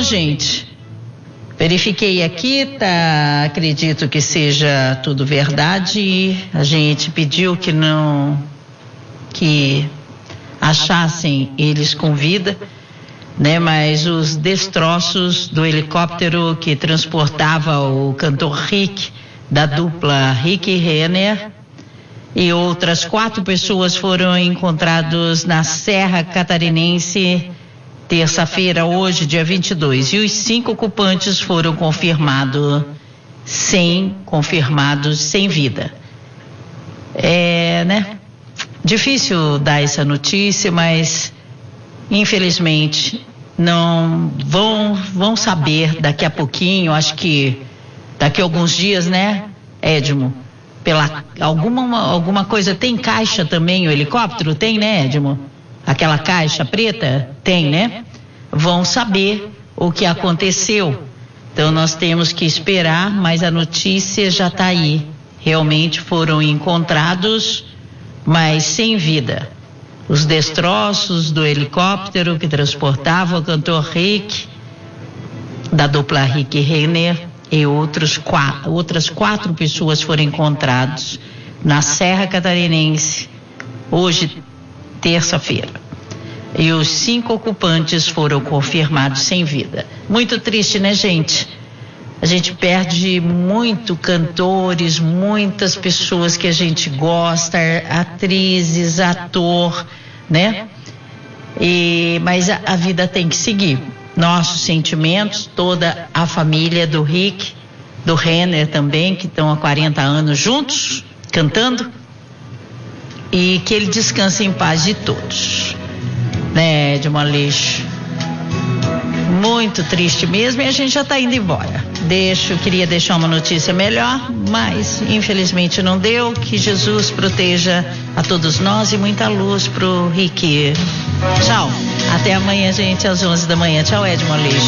gente, verifiquei aqui, acredito que seja tudo verdade. A gente pediu que achassem eles com vida, né? Mas os destroços do helicóptero que transportava o cantor Rick, da dupla Rick e Renner, e outras 4 pessoas foram encontrados na Serra Catarinense terça-feira, hoje, dia 22, e os 5 ocupantes foram confirmados sem vida. Né? Difícil dar essa notícia, mas infelizmente não vão saber daqui a pouquinho, acho que daqui a alguns dias, né, Edmo? Alguma coisa, tem caixa também o helicóptero? Tem, né, Edmo? Aquela caixa preta? Tem, né? Vão saber o que aconteceu. Então nós temos que esperar, mas a notícia já está aí. Realmente foram encontrados, mas sem vida. Os destroços do helicóptero que transportava o cantor Rick, da dupla Rick e Renner, e outras 4 pessoas foram encontradas na Serra Catarinense, hoje, terça-feira. E os 5 ocupantes foram confirmados sem vida. Muito triste, né, gente? A gente perde muito cantores, muitas pessoas que a gente gosta, atrizes, ator, né? Mas a vida tem que seguir. Nossos sentimentos, toda a família do Rick, do Renner também, que estão há 40 anos juntos, cantando, e que ele descanse em paz de todos, né, Edmo Aleixo? Muito triste mesmo, e a gente já está indo embora. Queria deixar uma notícia melhor, mas infelizmente não deu. Que Jesus proteja a todos nós e muita luz pro Rick. Tchau, até amanhã, gente, às 11 da manhã. Tchau, Edmo Aleixo.